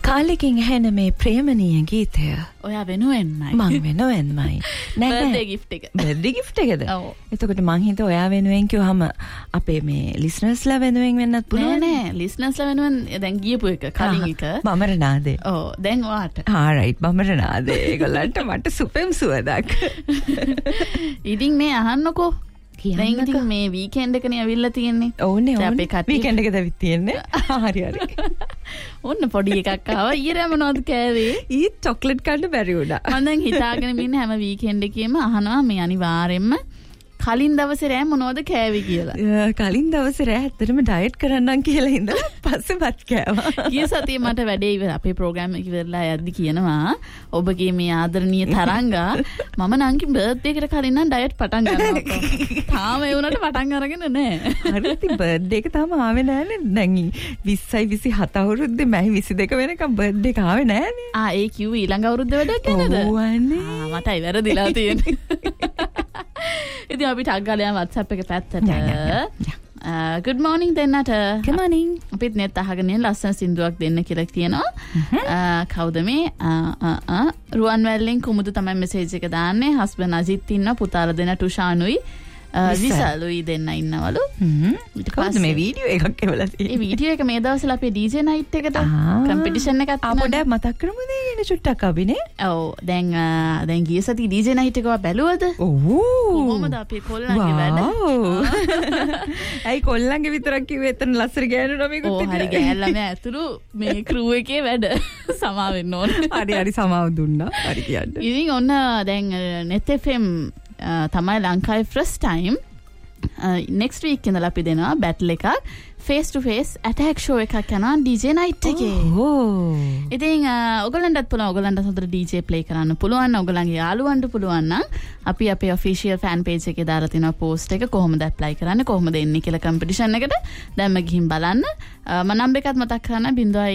කාලෙකින් ඇහෙන මේ ප්‍රේමණීය ගීතය ඔයා වෙනුවෙන්මයි. මං වෙනුවෙන්මයි. බර්ත්ඩේ ගිෆ්ට් එක. බර්ත්ඩේ ගිෆ්ට් එකද? ඔව්. එතකොට මං හිතුවා ඔයා වෙනුවෙන් කිව්වම අපේ මේ ලිස්නර්ස්ලා වෙනුවෙන් වෙන්නත් පුළුවන්. නෑ ලිස්නර්ස්ලා වෙනුවෙන් දැන් ගියපු එක කලින් එක. බමරනාදේ. ඔව් දැන් ඔයාට. ආරයිට් බමරනාදේ. ඒගොල්ලන්ට මට සුපෙම් සුවදක්. ඉතින් මේ අහන්නකෝ. දැන් ඉතින් මේ වීකෙන්ඩ් එකනේ ඇවිල්ලා තියෙන්නේ. ඕනේ අපේ කට්ටිය වීකෙන්ඩ් එකද ඇවිත් තියෙන්නේ. හරි හරි. ඔන්න පොඩි එකක් ආවා. ඊයර මොනවද කෑවේ? ඊ චොක්ලට් කන්න බැරි වුණා. මම දැන් හිතාගෙන ඉන්නේ හැම වීකෙන්ඩ් එකේම අහනවා මේ අනිවාර්යෙන්ම කලින් දවසේ රෑ මොනවද කෑවේ කියලා. කලින් දවසේ රෑ ඇත්තටම ඩයට් කරන්නම් කියලා ඉඳලා පස්සේ බත් කෑවා. ගිය සතියේ මට වැඩේ ඉවර අපේ ප්‍රෝග්‍රෑම් එක ඉවරලා යද්දි කියනවා ඔබගේ මේ ආදරණීය තරංගා මම නංගි බර්ත්ඩේ එකට කලින් නම් ඩයට් පටන් ගන්නවා. තාම ඒ උනට පටන් අරගෙන නැහැ. හරි ඉතින් බර්ත්ඩේ එක තාම ආවේ නැහැනේ. දැන් 20යි 27 අවුරුද්දේ මයි 22 වෙනකම් බර්ත්ඩේ එක ආවේ නැහැනේ. ඒ කිව්වේ ඊළඟ අවුරුද්ද වැඩක් ගැනද? ඔව් අනේ. මටයි වැරදිලා තියෙන්නේ. ඉතින් අපි ටග් ගාලා යන WhatsApp එක පැත්තට good morning දෙන්නට. good morning. අපිත් net අහගෙන ඉන්න ලස්සන සින්දුවක් දෙන්න කියලා තියෙනවා. කවුද මේ? රුවන්වැල්ලෙන් කුමුදු තමයි මෙසේජ් එක දාන්නේ. හස්බන්ඩ් අජිත් ඉන්න පුතාලා දෙන ටුෂානුයි විසලුයි දෙන්න ඉන්නවලු. ඊට පස්සේ මේ වීඩියෝ එකක් එවලා තියෙනවා. ඒ වීඩියෝ එක මේ දවස්වල අපේ DJ night එකට කම්පිටිෂන් එකක් තියෙනවා. පොඩ්ඩක් මතක් කරමුද ඊනේ චුට්ටක් අබිනේ? ඔව් දැන් ගිය සතියේ DJ night එක බැලුවද? ඔව්. කොහොමද අපේ කොල්ලන්ගේ වැඩ? ඇයි කොල්ලන්ගේ විතරක් කිව්වේ එතන ලස්සර ගෑනු ළමයෙකුත් ඉතින්. හරි ගෑල්ලාම ඇතුළු මේ ක්‍රූ එකේ වැඩ සමා වෙන්න ඕන. හරි සමාව දුන්නා. හරි කියන්න. ඉතින් ඔන්න දැන් net fm තමයි ලංකාවේ first time next week ඉඳලා අපි දෙනවා battle එකක් face to face attack show එකක් යනවා DJ night එකේ. ඉතින් ඔයගොල්ලන්ටත් පුළුවන් ඔයගොල්ලන්ට හොඳට DJ play කරන්න පුළුවන්. ඔයගොල්ලන්ගේ යාළුවන්ට පුළුවන් නම් අපි අපේ official fan page එකේ දාලා තියෙනවා post එක කොහොමද apply කරන්නේ කොහොමද එන්නේ කියලා competition එකට. දැන්ම ගිහින් බලන්න. මම නම්බර් එකත් මතක් කරන්න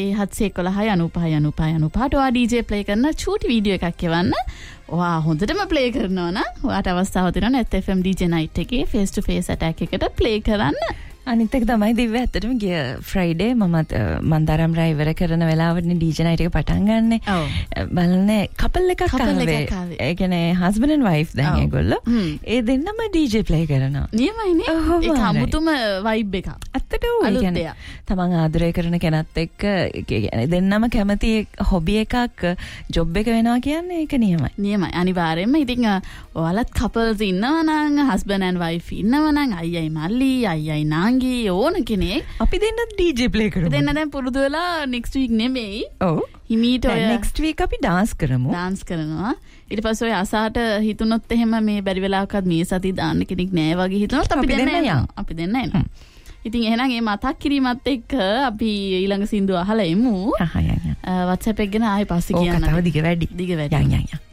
07111959595 ඔයා DJ play කරන චූටි වීඩියෝ එකක් එවන්න. ඔයා හොඳටම play කරනවා නම් ඔයාට අවස්ථාවක් තියෙනවා net fm DJ night එකේ face to face attack එකට play කරන්න. අනිත් එක තමයි දිව්‍ය ඇත්තටම ගිය ෆ්‍රයිඩේ මමත් මන්දාරම් රා ඉවර කරන වෙලාවටනේ DJ night එක පටන් ගන්නෙ. බලන්නේ කපල් එකක් ආවේ. ඒ කියන්නේ husband and wife දැන් ඒගොල්ලෝ. ඒ දෙන්නම DJ play කරනවා. නියමයිනේ. ඒක අමුතුම vibe එකක්. ඇත්තට ඒ කියන්නේ තමන් ආදරය කරන කෙනත් එක්ක දෙන්නම කැමති හොබි එකක් ජොබ් එක වෙනවා කියන්නේ ඒක නියමයි. නියමයි. අනිවාර්යයෙන්ම ඉතින් ඔයාලත් couples ඉන්නවා නම් husband and wife ඉන්නවා නම් අයියයි මල්ලි අයියයි නාංගි ඕන කෙනෙක් අපි දෙන්නත් DJ play කරමු. අපි දෙන්න දැන් පුරුදු වෙලා next week නෙමෙයි. ඔව්. හිමීට ඔය next week අපි dance කරමු. dance කරනවා. ඊට පස්සේ ඔය අසහට හිතුනොත් එහෙම මේ බැරි වෙලාවකත් මේ සතිය දාන්න කෙනෙක් නෑ වගේ හිතුනොත් අපි දෙන්න යනවා. අපි දෙන්න එනවා. ඉතින් එහෙනම් මේ මතක් කිරීමත් එක්ක අපි ඊළඟ සින්දුව අහලා එමු. WhatsApp එක ගැන ආයෙ පස්සේ කියන්න. ඔය කතාව දිග වැඩි. දිග වැඩි. යන්.